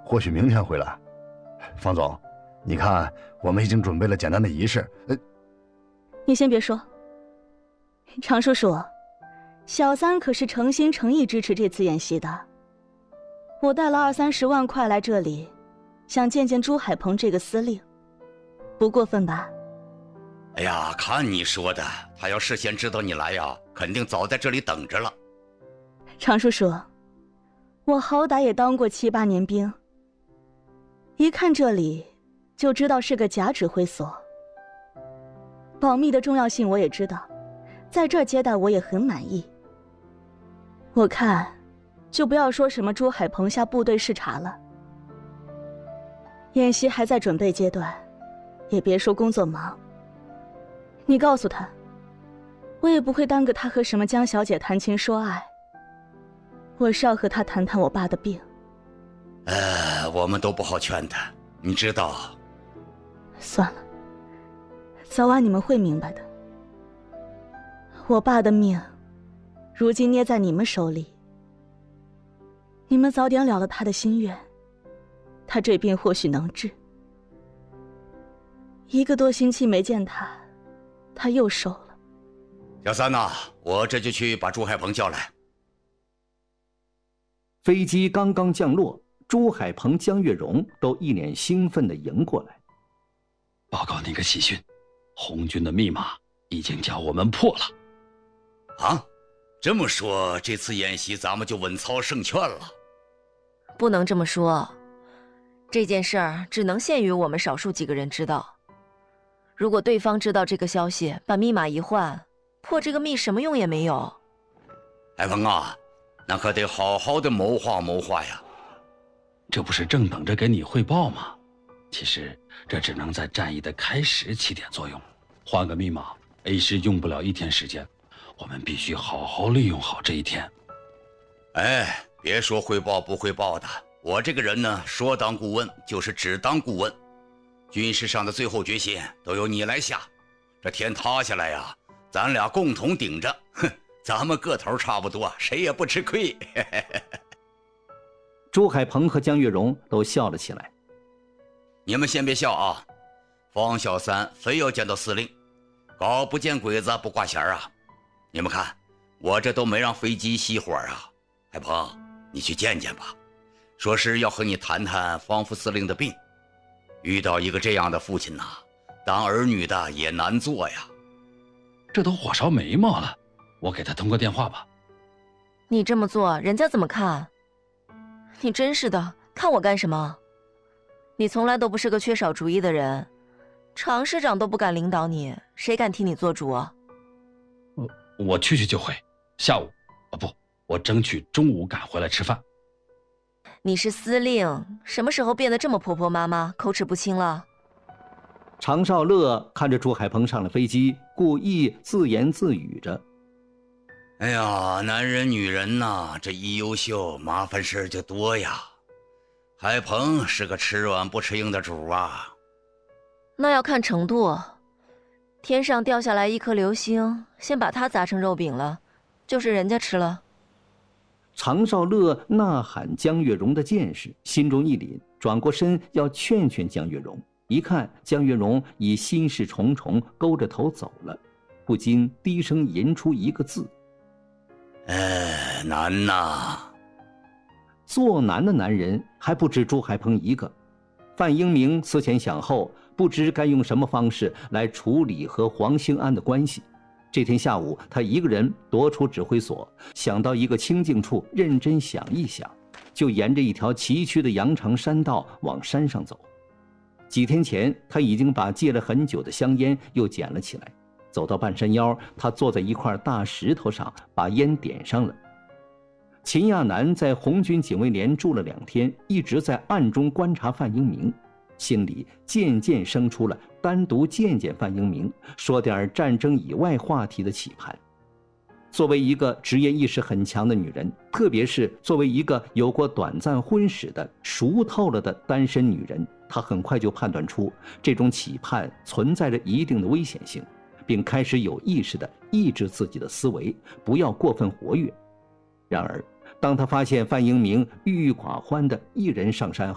或许明天回来。方总，你看，我们已经准备了简单的仪式。 你先别说，常叔叔，小三可是诚心诚意支持这次演习的。我带了20-30万块来这里，想见见朱海鹏这个司令，不过分吧？ 哎呀，看你说的，他要事先知道你来呀，肯定早在这里等着了。 常叔叔，我好歹也当过7-8年兵，一看这里就知道是个假指挥所。保密的重要性我也知道，在这儿接待我也很满意。我看，就不要说什么朱海鹏下部队视察了。演习还在准备阶段，也别说工作忙。你告诉他，我也不会耽搁他和什么江小姐谈情说爱。我是要和他谈谈我爸的病。 我们都不好劝他，你知道。 算了，早晚你们会明白的。我爸的命，如今捏在你们手里。你们早点了了他的心愿，他这病或许能治。1个多星期没见他，他又瘦了。 小三呐，我这就去把朱海鹏叫来。 飞机刚刚降落，朱海鹏、江月荣都一脸兴奋地迎过来。 报告那个喜讯，红军的密码已经叫我们破了。 啊，这么说这次演习咱们就稳操胜券了？ 不能这么说，这件事儿只能限于我们少数几个人知道。如果对方知道这个消息，把密码一换，破这个密什么用也没有。 海鹏啊，那可得好好的谋划谋划呀。 这不是正等着给你汇报吗？其实这只能在战役的开始起点作用，换个密码 A 师用不了1天时间，我们必须好好利用好这一天。 哎，别说汇报不汇报的，我这个人呢，说当顾问就是只当顾问，军事上的最后决心都由你来下。这天塌下来呀，咱俩共同顶着，咱们个头差不多，谁也不吃亏。 朱海鹏和江月荣都笑了起来。 你们先别笑啊，方小三非要见到司令，搞不见鬼子不挂弦啊。你们看，我这都没让飞机熄火啊。海鹏，你去见见吧，说是要和你谈谈方副司令的病。遇到一个这样的父亲呐，当儿女的也难做呀。 这都火烧眉毛了，我给他通个电话吧。 你这么做，人家怎么看？你真是的，看我干什么？你从来都不是个缺少主意的人，常师长都不敢领导你，谁敢替你做主啊？ 我去就会，下午不，我争取中午赶回来吃饭。 你是司令，什么时候变得这么婆婆妈妈、口齿不清了？ 常少乐看着朱海鹏上了飞机，故意自言自语着：“ 哎呀，男人女人呐，这一优秀，麻烦事就多呀。海鹏是个吃软不吃硬的主啊。” 那要看程度，天上掉下来1颗流星，先把它砸成肉饼了，就是人家吃了。 常少乐呐喊江月荣的见识，心中一凛，转过身要劝劝江月荣。一看江月荣已心事重重，勾着头走了，不禁低声吟出一个字：“ 难呐。” 做难的男人还不止朱海鹏一个。范英明思前想后，不知该用什么方式来处理和黄兴安的关系。这天下午，他一个人踱出指挥所，想到一个清静处，认真想一想，就沿着一条崎岖的羊肠山道往山上走。几天前，他已经把戒了很久的香烟又捡了起来。走到半山腰，他坐在一块大石头上，把烟点上了。秦亚楠在红军警卫连住了2天，一直在暗中观察范英明，心里渐渐生出了单独见见范英明，说点战争以外话题的期盼。作为一个职业意识很强的女人，特别是作为一个有过短暂婚史的熟透了的单身女人，她很快就判断出这种期盼存在着一定的危险性，并开始有意识地抑制自己的思维，不要过分活跃。然而当她发现范英明郁郁寡欢地一人上山后，